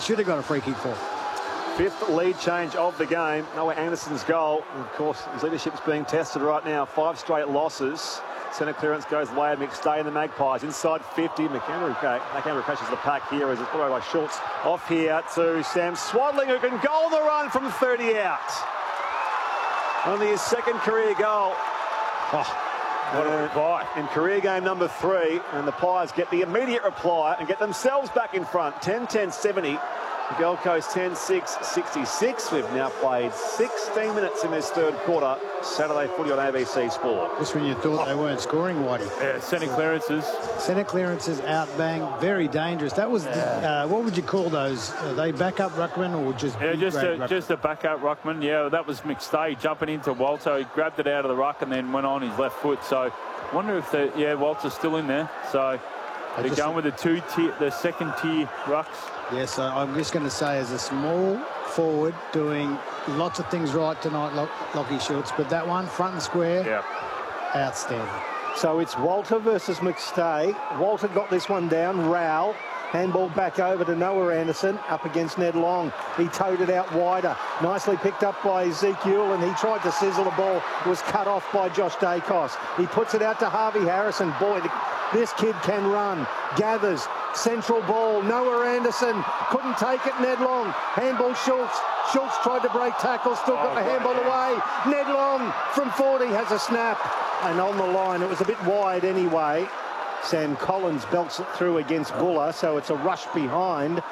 Should have got a free kick for. Fifth lead change of the game. Noah Anderson's goal. And of course, his leadership's being tested right now. 5 straight losses. Centre clearance goes away. McStay and the Magpies inside 50. McAndrew crashes the pack here as it's put away by Schultz. Off here to Sam Swadling, who can goal the run from 30 out. Only his second career goal. What a reply. In career game number 3, and the Pies get the immediate reply and get themselves back in front. 10-10-70. The Gold Coast 10-6-66. We've now played 16 minutes in this third quarter. Saturday footy on ABC Sport. Just when you thought they weren't scoring, Whitey. Yeah, centre clearances. Centre clearances, out bang, very dangerous. That was, what would you call those? Are they backup ruckman or just just a backup ruckman. Yeah, that was McStay jumping into Walter. He grabbed it out of the ruck and then went on his left foot. So I wonder if Walter's still in there. So they're going with the second tier rucks. Yes, I'm just going to say, as a small forward doing lots of things right tonight, Lockie Schultz, but that one, front and square, outstanding. So it's Walter versus McStay. Walter got this one down. Rowell. Handball back over to Noah Anderson, up against Ned Long. He towed it out wider. Nicely picked up by Ezekiel, and he tried to sizzle the ball. Was cut off by Josh Dacos. He puts it out to Harvey Harrison. Boy, this kid can run. Gathers. Central ball. Noah Anderson couldn't take it. Ned Long. Handball Schultz. Schultz tried to break tackle. Still got the handball away. Ned Long from 40 has a snap. And on the line, it was a bit wide anyway. Sam Collins belts it through against Buller, so it's a rush behind.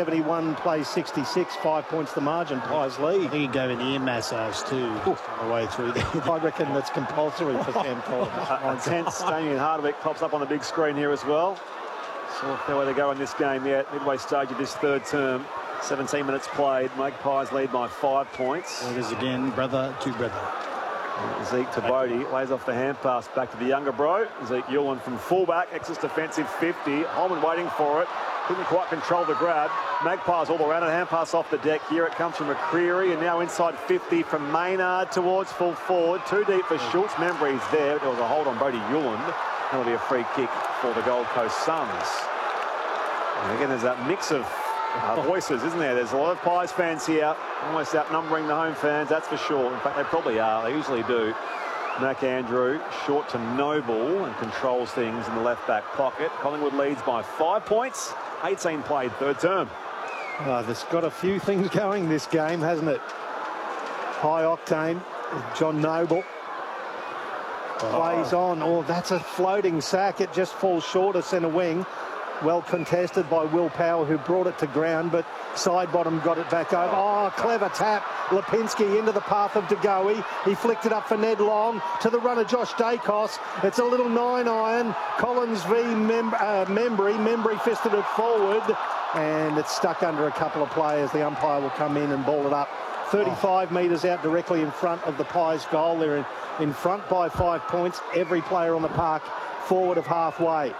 71 plays 66, 5 points the margin. Pies lead. I think he gave an ear massage too on the way through there. I reckon that's compulsory for Sam Collins. Tense, Damien Hardwick pops up on the big screen here as well. So a fair way to go in this game yet. Midway stage of this third term. 17 minutes played. Magpies lead by 5 points. It is again brother to brother. Zeke to Bodie, lays off the hand pass back to the younger bro. Zeke Ewan from fullback, exits defensive 50. Holman waiting for it. Couldn't quite control the grab. Magpies all around, and hand pass off the deck. Here it comes from McCreary, and now inside 50 from Maynard towards full forward. Too deep for Schultz. Membry's there. There was a hold on Bodie Ewan. That'll be a free kick for the Gold Coast Suns. And again, there's that mix of voices, isn't there? There's a lot of Pies fans here, almost outnumbering the home fans, that's for sure. In fact, they probably are. They usually do. McAndrew short to Noble and controls things in the left back pocket. Collingwood leads by 5 points. 18 played third term. There's got a few things going this game, hasn't it? High octane. John Noble plays on. Oh, that's a floating sack. It just falls short of centre wing. Well contested by Will Power, who brought it to ground, but Sidebottom got it back over. Oh, clever tap. Lipinski into the path of DeGoey. He flicked it up for Ned Long to the runner Josh Dacos. It's a little 9-iron. Collins v Membry. Membry fisted it forward, and it's stuck under a couple of players. The umpire will come in and ball it up. 35 metres out directly in front of the Pies goal. They're in front by 5 points. Every player on the park forward of halfway.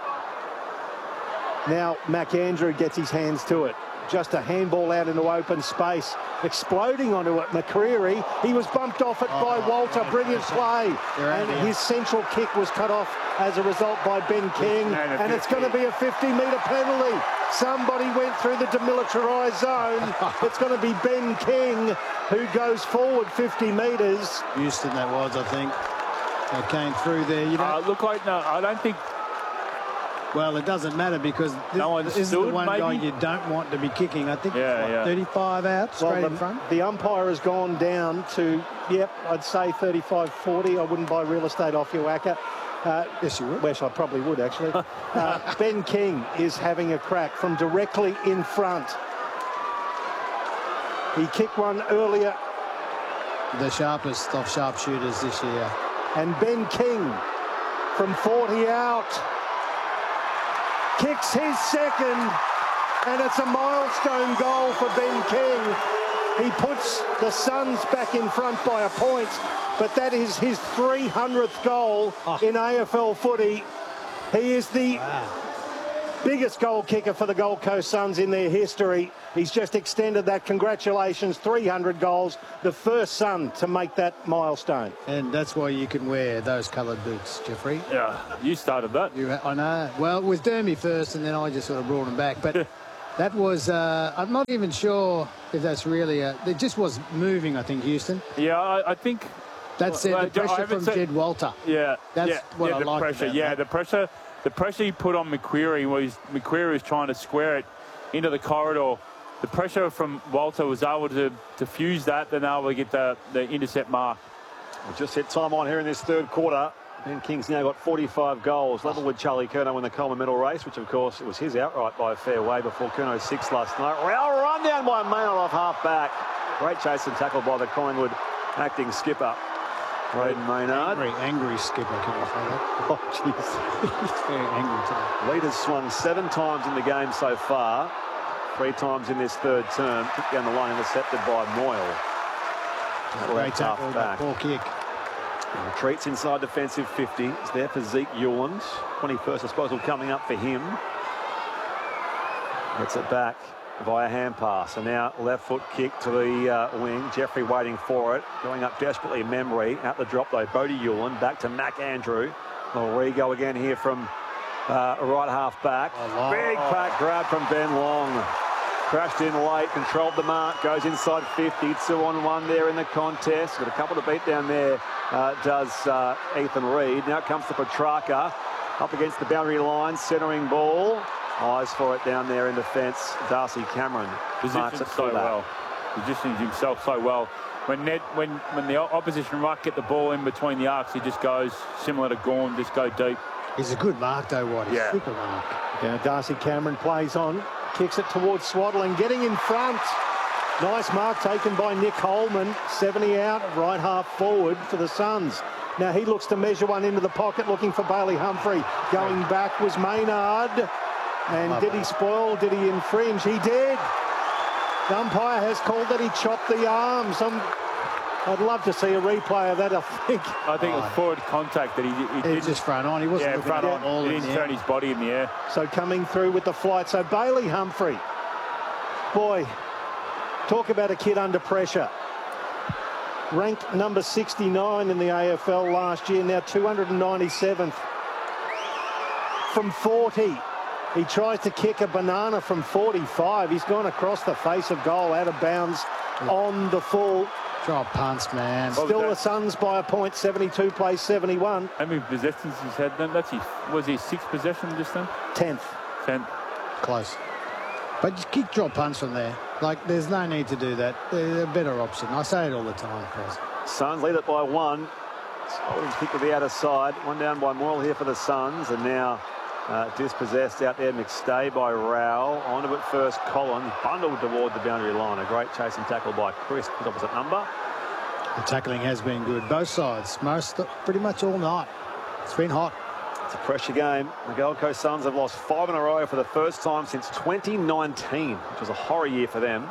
Now McAndrew gets his hands to it. Just a handball out into open space. Exploding onto it. McCreary, he was bumped off it by Walter. Brilliant play. And his central kick was cut off as a result by Ben King. And it's going to be a 50-metre penalty. Somebody went through the demilitarised zone. It's going to be Ben King who goes forward 50 metres. Houston that was, I think. They came through there. I don't think. Well, it doesn't matter because this is the one guy you don't want to be kicking. I think 35 out, straight in front. The umpire has gone down to, I'd say 35-40. I wouldn't buy real estate off you, Wacker. Yes, you would. Yes, I probably would, actually. Ben King is having a crack from directly in front. He kicked one earlier. The sharpest of sharpshooters this year. And Ben King from 40 out. Kicks his second, and it's a milestone goal for Ben King. He puts the Suns back in front by a point, but that is his 300th goal in AFL footy. He is the biggest goal kicker for the Gold Coast Suns in their history. He's just extended that. Congratulations, 300 goals, the first Sun to make that milestone. And that's why you can wear those coloured boots, Jeffrey. Yeah, you started that. I know. Well, it was Dermy first, and then I just sort of brought them back. But That was, I'm not even sure if that's really it just was moving, I think, Houston. Yeah, I think... That's the pressure from Jed Walter. Yeah. That's what I like pressure. about Yeah, that. the pressure he put on McQuarrie was trying to square it into the corridor. The pressure from Walter was able to fuse that, then able to get the intercept mark. We've just hit time on here in this third quarter. Ben King's now got 45 goals, level with Charlie Curnow in the Coleman medal race, which of course it was his outright by a fair way before Curnow's 6 last night. Well run down by Maynard off half back. Great chase and tackle by the Collingwood acting skipper, Brayden Maynard. Angry skipper, can you say that? Oh, jeez. He's very angry today. Lead has swung 7 times in the game so far. 3 times in this third term. Kick down the line, intercepted by Moyle. Great tackle, that ball kick. Retreats inside defensive 50. It's there for Zeke Ewlands. 21st disposal coming up for him. Gets it back via hand pass. And now left foot kick to the wing. Jeffrey waiting for it. Going up desperately, Memory. At the drop though, Bodie Ewland. Back to Mac Andrew. Well, we go again here from right half back. Big pack grab from Ben Long. Crashed in late, controlled the mark, goes inside 50, 2-on-1 there in the contest. Got a couple to beat down there, does Ethan Reid. Now it comes to Petrarca, up against the boundary line, centering ball. Eyes for it down there in defence. Darcy Cameron marks it so well. Positions himself so well. When the opposition ruck get the ball in between the arcs, he just goes, similar to Gawn, just go deep. He's a good mark though, White. He's super mark. Now Darcy Cameron plays on. Kicks it towards Swaddling, getting in front. Nice mark taken by Nick Holman. 70 out, right half forward for the Suns. Now he looks to measure one into the pocket, looking for Bailey Humphrey. Going back was Maynard. And did he spoil? Did he infringe? He did. The umpire has called that he chopped the arms. I'd love to see a replay of that, I think. It was forward contact that he did. Just front on. He wasn't looking front at on. He didn't turn his body in the air. So coming through with the flight. So Bailey Humphrey. Boy, talk about a kid under pressure. Ranked number 69 in the AFL last year, now 297th. From 40. He tries to kick a banana from 45. He's gone across the face of goal, out of bounds on the full. Drop punts, man. Still the Suns by a point, 72 plays 71. How many possessions he's had then? Was his 6th possession just then? 10th. 10th. Close. But just kick drop punts from there. Like, there's no need to do that. There's a better option. I say it all the time, Chris. Suns lead it by 1. Holding kick to the outer side. 1 down by Moyle here for the Suns. And now dispossessed out there, McStay by Rowell. Onto it first, Collins. Bundled toward the boundary line. A great chase and tackle by Chris, his opposite number. The tackling has been good. Both sides. Pretty much all night. It's been hot. It's a pressure game. The Gold Coast Suns have lost 5 in a row for the first time since 2019, which was a horror year for them.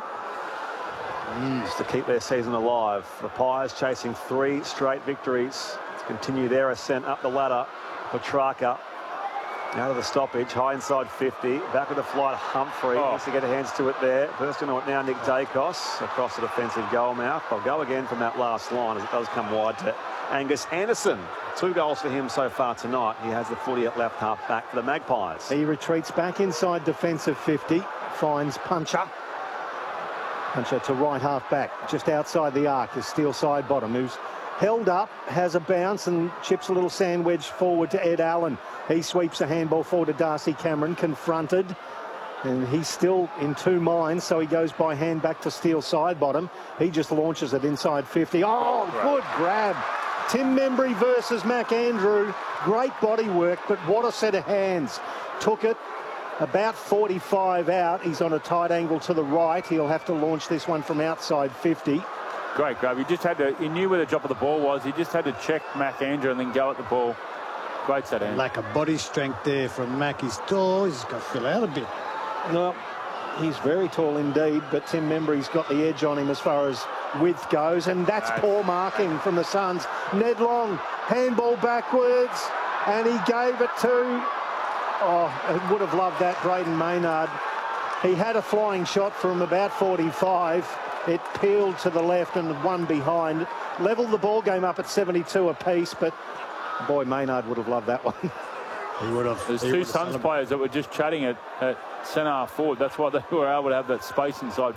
Just to keep their season alive. The Pies chasing 3 straight victories to continue their ascent up the ladder. Petrarca out of the stoppage, high inside 50. Back with the flight, Humphrey. Needs to get hands to it there. First into it now, Nick Dacos across the defensive goal mouth. They'll go again from that last line as it does come wide to Angus Anderson. 2 goals for him so far tonight. He has the footy at left half back for the Magpies. He retreats back inside defensive 50. Finds Puncher. Puncher to right half back, just outside the arc is Steele side bottom, who's held up, has a bounce and chips a little sand wedge forward to Ed Allen. He sweeps a handball forward to Darcy Cameron, confronted, and he's still in 2 minds, so he goes by hand back to Steele side bottom. He just launches it inside 50. Oh, good grab. Tim Membry versus Mac Andrew. Great body work, but what a set of hands. Took it about 45 out. He's on a tight angle to the right. He'll have to launch this one from outside 50. Great grab. He knew where the drop of the ball was. He just had to check Mac Andrew and then go at the ball. Great set hand. Lack of body strength there from Mac. He's tall. He's got to fill out a bit. No, he's very tall indeed, but Tim Membry's got the edge on him as far as width goes, and that's poor marking from the Suns. Ned Long, handball backwards, and he gave it to... Oh, I would have loved that, Brayden Maynard. He had a flying shot from about 45. It peeled to the left and one behind. Levelled the ball game up at 72 apiece, but boy, Maynard would have loved that one. He would have. There's two Suns players that were just chatting at centre half forward. That's why they were able to have that space inside